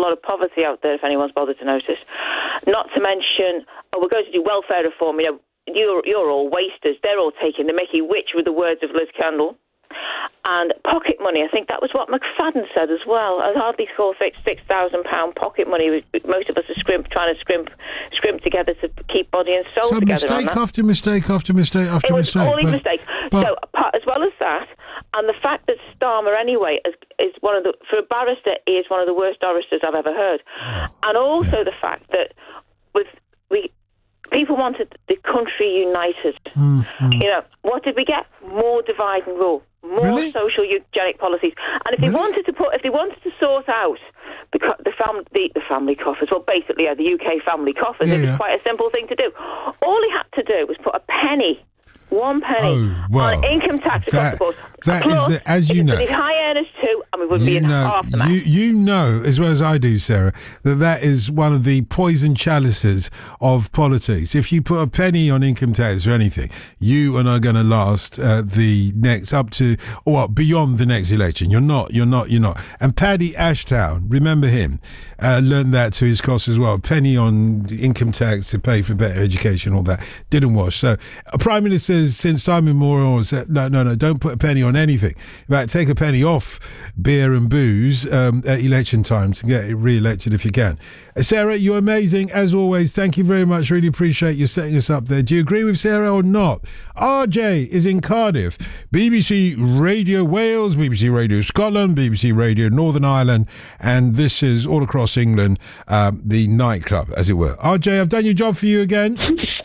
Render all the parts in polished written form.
lot of poverty out there, if anyone's bothered to notice. Not to mention, we're going to do welfare reform. You're all wasters. They're all taking the mickey, which were the words of Liz Kendall. And pocket money, I think that was what McFadden said as well. I'd hardly call £6,000 pocket money. Most of us are trying to scrimp together to keep body and soul together. So mistake after mistake after mistake after mistake. It was all these mistakes. So as well as that, and the fact that Starmer anyway is one of the, for a barrister, he is one of the worst barristers I've ever heard. And also the fact that people wanted the country united. What did we get? More divide and rule. More social eugenic policies. And if they wanted to sort out the family coffers, well, basically, the UK family coffers, it was quite a simple thing to do. All he had to do was put one penny on income tax across the board. That is, as you know, high earners too, and we would be in half the mess. You know as well as I do, Sarah, that is one of the poison chalices of politics. If you put a penny on income tax or anything, you are not going to last the next beyond the next election. You're not. And Paddy Ashdown, remember him, learned that to his cost as well. A penny on income tax to pay for better education, all that didn't wash. So a Prime Minister since time immemorial said, no, don't put a penny on anything. In fact, take a penny off beer and booze at election time to get re-elected if you can. Sarah, you're amazing as always. Thank you very much. Really appreciate you setting us up there. Do you agree with Sarah or not? RJ is in Cardiff. BBC Radio Wales, BBC Radio Scotland, BBC Radio Northern Ireland, and this is all across England, the nightclub, as it were. RJ, I've done your job for you again.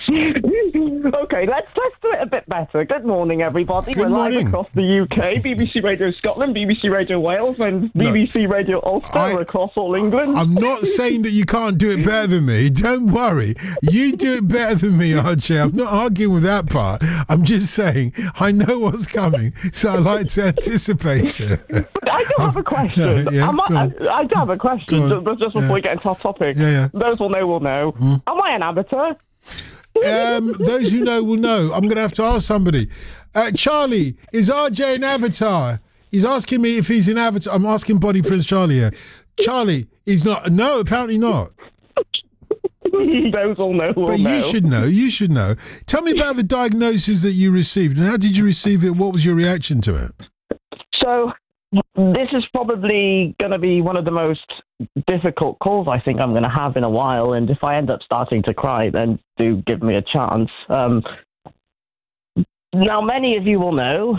Okay, let's do it a bit better. Good morning, everybody. We're live across the UK, BBC Radio Scotland, BBC Radio Wales, and BBC Radio Ulster across all England. I'm not saying that you can't do it better than me. Don't worry. You do it better than me, RJ. I'm not arguing with that part. I'm just saying I know what's coming, so I like to anticipate it. I do have a question. I do have a question just before we get into our topic. Those will know. Am I an amateur? Those who know will know. I'm going to have to ask somebody. Charlie, is RJ an avatar? He's asking me if he's an avatar. I'm asking Body Prince Charlie here. Charlie, he's not. No, apparently not. Those all know. But you should know. You should know. Tell me about the diagnosis that you received and how did you receive it? What was your reaction to it? So this is probably going to be one of the most difficult calls I think I'm going to have in a while, and if I end up starting to cry, then do give me a chance. Now, many of you will know,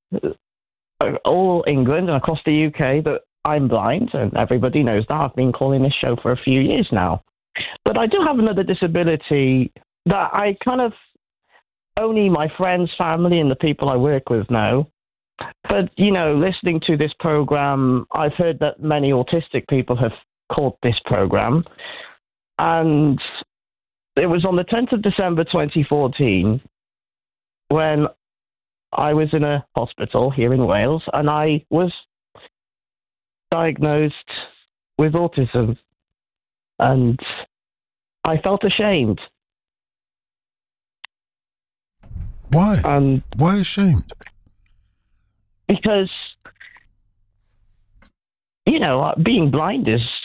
all England and across the UK, that I'm blind, and everybody knows that. I've been calling this show for a few years now. But I do have another disability that I kind of only my friends, family, and the people I work with know. But, listening to this program, I've heard that many autistic people have called this program. And it was on the 10th of December 2014 when I was in a hospital here in Wales and I was diagnosed with autism. And I felt ashamed. Why? Why ashamed? Because, being blind is